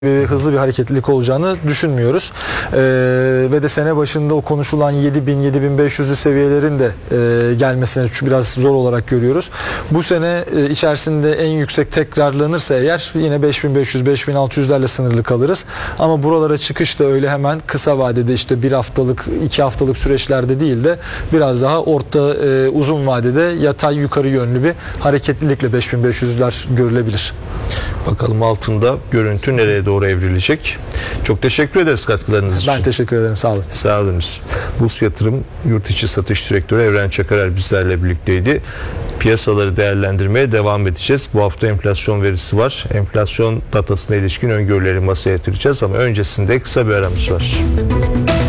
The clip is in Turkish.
hızlı bir hareketlilik olacağını düşünmüyoruz. Ve de sene başında o konuşulan 7.000-7.500'lü seviyelerin de gelmesini biraz zor olarak görüyoruz. Bu sene içerisinde en yüksek tekrarlanırsa eğer yine 5.500-5.600'lerle sınırlı kalırız. Ama buralara çıkış da öyle hemen kısa vadede işte bir haftalık, 2 haftalık süreçlerde değil de biraz daha uzun vadede yatay yukarı yönlü bir hareketlilikle 5.500'ler görülebilir. Bakalım altında görüntü nereye doğru evrilecek. Çok teşekkür ederiz katkılarınız için. Ben teşekkür ederim. Sağ olun. Sağ olunuz. Bus Yatırım Yurt İçi Satış Direktörü Evren Çakarer bizlerle birlikteydi. Piyasaları değerlendirmeye devam edeceğiz. Bu hafta enflasyon verisi var. Enflasyon datasına ilişkin öngörüleri masaya yatıracağız ama öncesinde kısa bir aramız var.